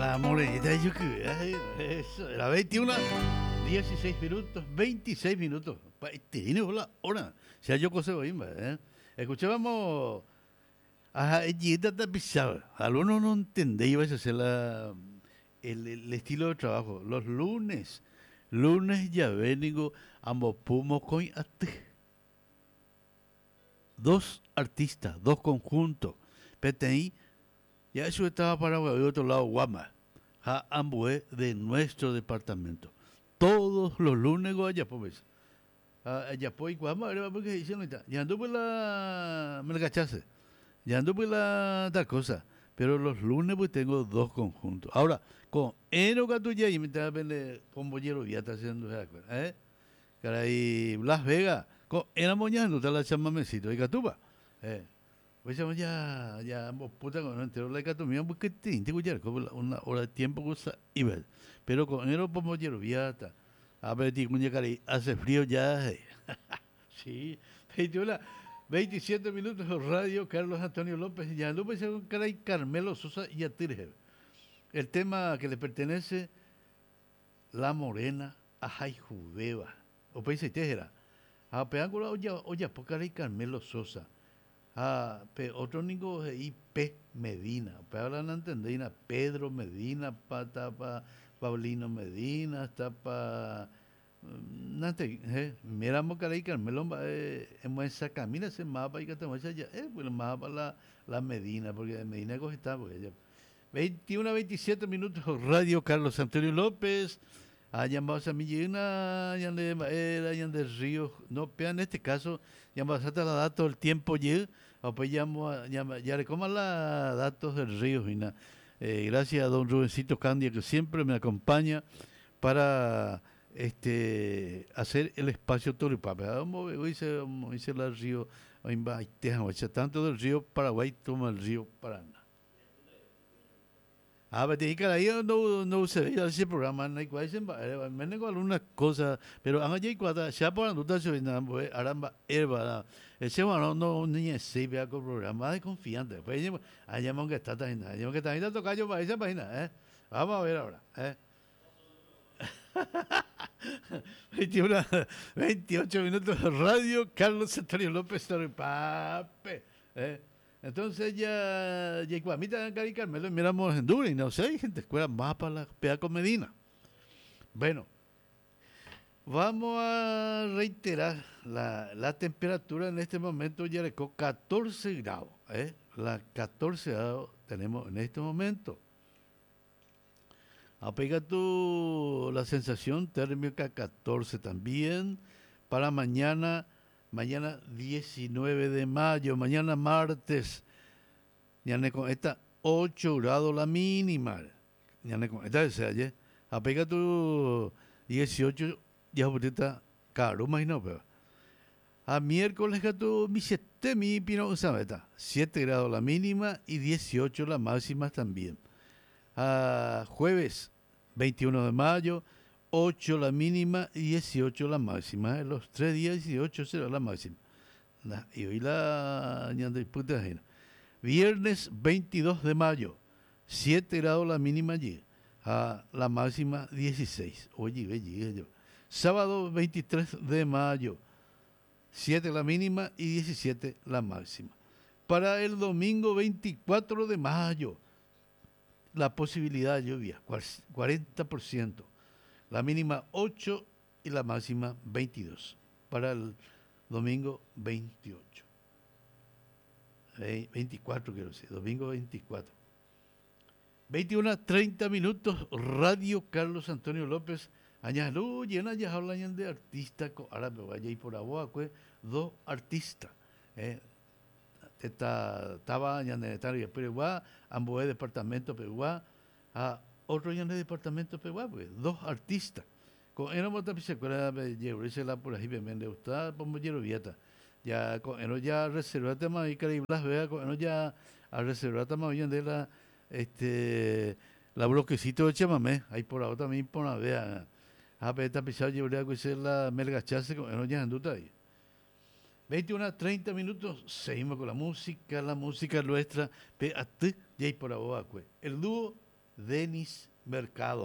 La moneda, yo que eso era 21, 16 minutos, 26 minutos. Tiene la hora. Si yo cosa voy, escuchábamos a Gita Tapizaba. Algunos no entendéis, vais a hacer el estilo de trabajo. Los lunes ya vengo ambos pumos con dos artistas, dos conjuntos. PTI. Ya eso estaba para el otro lado, Guama. A ambos de nuestro departamento. Todos los lunes, allá pues. Allá pues, Guama, era porque dicen, ya ando por la. Me la cachaste. Ya ando por la tal cosa. Pero los lunes, pues tengo dos conjuntos. Ahora, con Eno Catuya y me estaba viendo con Bollero, ya está haciendo, ¿eh? Caray, Las Vegas, con Ena Moñano, está la chamamecito de Catuba, pues ya, puta, no entero la economía, porque te escuchar como una hora de tiempo cosa iba. Pero con enero como quiero viata. A ver, hace frío ya. Sí, 21, 27 minutos de radio, Carlos Antonio López, ya no pensé con caray Carmelo Sosa y Atirge. El tema que le pertenece, La Morena, a Jaijubeba. O país Tejera. A Peángulo, oye, por caray Carmelo Sosa. Otro niño y P. Medina, hablan entendina, Pedro Medina, Paulino Medina, está para miramos que ahí Carmelo en esa camina ese mapa y que tenemos allá, pues el mapa la Medina, porque Medina está, porque ella 21 27 minutos, Radio Carlos Antonio López. Ha llamado a mí una de Maera, de Río, no, pero en este caso, llamamos a la datos del tiempo o pues ya le coman la datos del Río, gracias a don Rubencito Candia que siempre me acompaña para hacer el espacio Toripapa. Hoy se la Río, tanto del Río Paraguay como el Río Paraná. Pero te dije ahí no se veía ese programa, no hay cual me nego algunas cosas, pero han allí cuando ya por la duda se ven aramba herba, ese bueno no ni se vea con programa de confianza, pues allá monga está también, allá monga está ahí toca yo para esa página, vamos a ver ahora, 21, 28 minutos de radio, Carlos Antonio López Torrepape, Entonces ya Guamita y Carmelo miramos en Dura y no sé, hay gente escuela más para la pea con Medina. Bueno, vamos a reiterar la temperatura en este momento, ya le 14 grados, la 14 grados tenemos en este momento. Apega tú la sensación térmica 14 también para mañana 19 de mayo, mañana martes, ya con esta 8 grados la mínima, ya con esta se ayer, apega tu 18, ya ahorita caro, imagino, pero a miércoles que tu mi 7 mi pino usabeta, 7 grados la mínima y 18 la máxima también. A jueves 21 de mayo, 8 la mínima y 18 la máxima. En los 3 días 18 será la máxima. Y hoy la puta. Viernes 22 de mayo, 7 grados la mínima allí. A la máxima 16. Oye. Sábado 23 de mayo, 7 la mínima y 17 la máxima. Para el domingo 24 de mayo, la posibilidad de lluvia, 40%. La mínima 8 y la máxima 22. Para el domingo 28. 24 quiero decir, domingo 24. 21, 30 minutos, Radio Carlos Antonio López. Añalú, llena ya hablan de artistas, ahora me vaya a ir por agua, dos artistas. Estaba ya en el Perú, ambos departamento Perú, a otro ya en el departamento Perú, pues, dos artistas. Con él no se acuerda de llevarse por ahí, me gusta, como vieta. Ya con él ya reservate más y que las vea, con él ya a reservate más bien de la bloquecito de chamamé, ahí por ahora también por la vea. Pero esta pisada llevaría a ser la melgachase, con él ya anduta ahí. 21, 30 minutos, seguimos con la música nuestra, y por ahora, el dúo Denis Mercado.